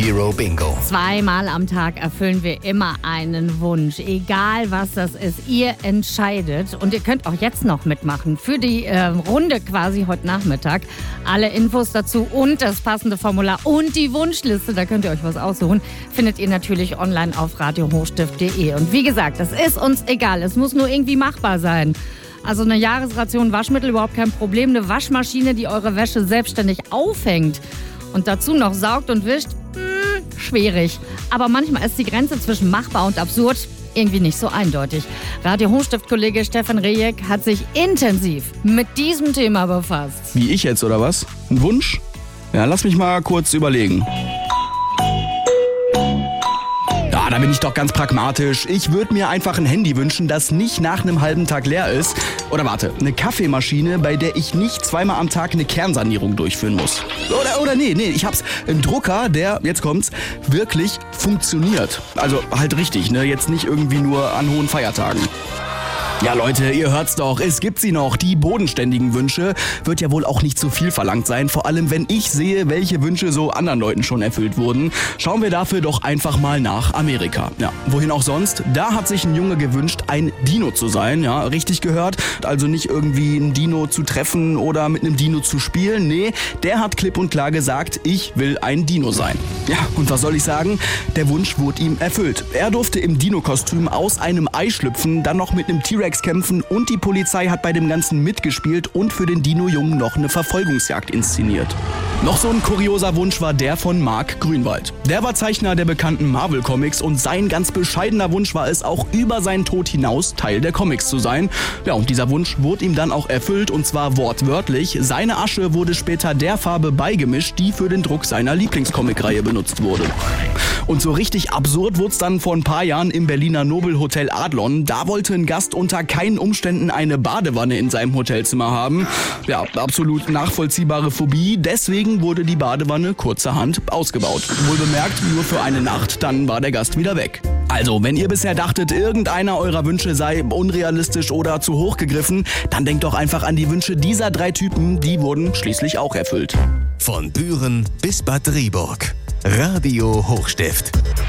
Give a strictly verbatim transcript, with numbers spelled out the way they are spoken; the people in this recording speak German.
Hero Bingo. Zweimal am Tag erfüllen wir immer einen Wunsch, egal was das ist. Ihr entscheidet und ihr könnt auch jetzt noch mitmachen für die äh, Runde quasi heute Nachmittag. Alle Infos dazu und das passende Formular und die Wunschliste, da könnt ihr euch was aussuchen, findet ihr natürlich online auf radio hochstift punkt de. Und wie gesagt, das ist uns egal, es muss nur irgendwie machbar sein. Also eine Jahresration Waschmittel überhaupt kein Problem, eine Waschmaschine, die eure Wäsche selbstständig aufhängt und dazu noch saugt und wischt, mh, schwierig. Aber manchmal ist die Grenze zwischen machbar und absurd irgendwie nicht so eindeutig. Radio-Hochstift-Kollege Stefan Rejek hat sich intensiv mit diesem Thema befasst. Wie ich jetzt, oder was? Ein Wunsch? Ja, lass mich mal kurz überlegen. Ja, da bin ich doch ganz pragmatisch. Ich würde mir einfach ein Handy wünschen, das nicht nach einem halben Tag leer ist. Oder warte, eine Kaffeemaschine, bei der ich nicht zweimal am Tag eine Kernsanierung durchführen muss. Oder, oder nee, nee, ich hab's. Ein Drucker, der, jetzt kommt's, wirklich funktioniert. Also halt richtig, ne? Jetzt nicht irgendwie nur an hohen Feiertagen. Ja Leute, ihr hört's doch, es gibt sie noch, die bodenständigen Wünsche. Wird ja wohl auch nicht zu viel verlangt sein, vor allem wenn ich sehe, welche Wünsche so anderen Leuten schon erfüllt wurden. Schauen wir dafür doch einfach mal nach Amerika. Ja, wohin auch sonst, da hat sich ein Junge gewünscht, ein Dino zu sein, ja, richtig gehört. Also nicht irgendwie ein Dino zu treffen oder mit einem Dino zu spielen, nee, der hat klipp und klar gesagt, ich will ein Dino sein. Ja, und was soll ich sagen, der Wunsch wurde ihm erfüllt. Er durfte im Dino-Kostüm aus einem Ei schlüpfen, dann noch mit einem T-Rex kämpfen und die Polizei hat bei dem Ganzen mitgespielt und für den Dino-Jungen noch eine Verfolgungsjagd inszeniert. Noch so ein kurioser Wunsch war der von Mark Grünwald. Der war Zeichner der bekannten Marvel-Comics und sein ganz bescheidener Wunsch war es auch über seinen Tod hinaus Teil der Comics zu sein. Ja, und dieser Wunsch wurde ihm dann auch erfüllt und zwar wortwörtlich. Seine Asche wurde später der Farbe beigemischt, die für den Druck seiner Lieblingscomic-Reihe benutzt wurde. Und so richtig absurd wurde es dann vor ein paar Jahren im Berliner Nobelhotel Adlon. Da wollte ein Gast unter keinen Umständen eine Badewanne in seinem Hotelzimmer haben. Ja, absolut nachvollziehbare Phobie. Deswegen wurde die Badewanne kurzerhand ausgebaut. Wohlbemerkt nur für eine Nacht, dann war der Gast wieder weg. Also, wenn ihr bisher dachtet, irgendeiner eurer Wünsche sei unrealistisch oder zu hoch gegriffen, dann denkt doch einfach an die Wünsche dieser drei Typen, die wurden schließlich auch erfüllt. Von Büren bis Bad Driburg. Radio Hochstift.